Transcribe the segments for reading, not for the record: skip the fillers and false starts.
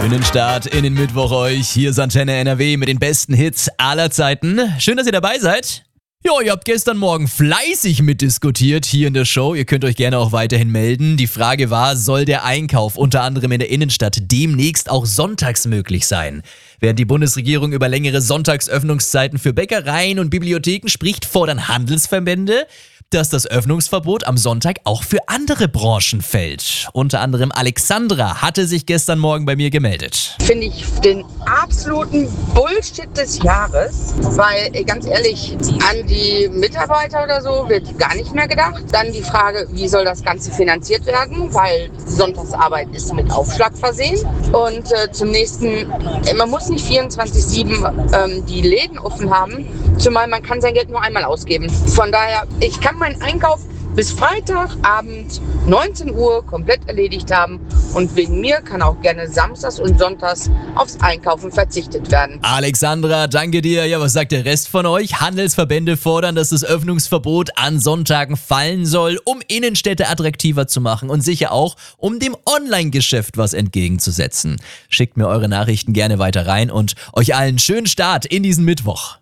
Schönen Start in den Mittwoch euch. Hier ist Antenne NRW mit den besten Hits aller Zeiten. Schön, dass ihr dabei seid. Ja, ihr habt gestern Morgen fleißig mitdiskutiert hier in der Show. Ihr könnt euch gerne auch weiterhin melden. Die Frage war, soll der Einkauf unter anderem in der Innenstadt demnächst auch sonntags möglich sein? Während die Bundesregierung über längere Sonntagsöffnungszeiten für Bäckereien und Bibliotheken spricht, fordern Handelsverbände, dass das Öffnungsverbot am Sonntag auch für andere Branchen fällt. Unter anderem Alexandra hatte sich gestern Morgen bei mir gemeldet. Finde ich den absoluten Bullshit des Jahres, weil ganz ehrlich, an die Mitarbeiter oder so wird gar nicht mehr gedacht. Dann die Frage, wie soll das Ganze finanziert werden, weil Sonntagsarbeit ist mit Aufschlag versehen. Und zum nächsten, man muss nicht 24/7 die Läden offen haben, zumal man kann sein Geld nur einmal ausgeben. Von daher, ich kann meinen Einkauf bis Freitagabend 19 Uhr komplett erledigt haben und wegen mir kann auch gerne samstags und sonntags aufs Einkaufen verzichtet werden. Alexandra, danke dir. Ja, was sagt der Rest von euch? Handelsverbände fordern, dass das Öffnungsverbot an Sonntagen fallen soll, um Innenstädte attraktiver zu machen und sicher auch, um dem Online-Geschäft was entgegenzusetzen. Schickt mir eure Nachrichten gerne weiter rein und euch allen schönen Start in diesen Mittwoch.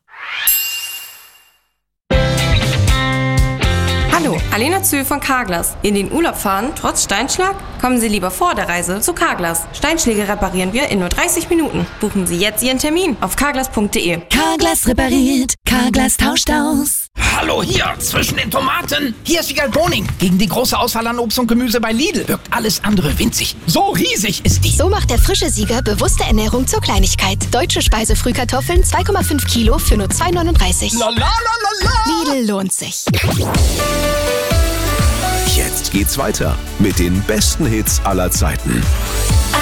Hallo, Alena Zühl von Carglass. In den Urlaub fahren, trotz Steinschlag? Kommen Sie lieber vor der Reise zu Carglass. Steinschläge reparieren wir in nur 30 Minuten. Buchen Sie jetzt Ihren Termin auf carglass.de. Carglass repariert, Carglass tauscht aus. Hallo hier, zwischen den Tomaten. Hier ist Wiegald Boning. Gegen die große Auswahl an Obst und Gemüse bei Lidl wirkt alles andere winzig. So riesig ist die. So macht der frische Sieger bewusste Ernährung zur Kleinigkeit. Deutsche Speisefrühkartoffeln 2,5 Kilo für nur 2,39. La la la la la. Lidl lohnt sich. Jetzt geht's weiter mit den besten Hits aller Zeiten.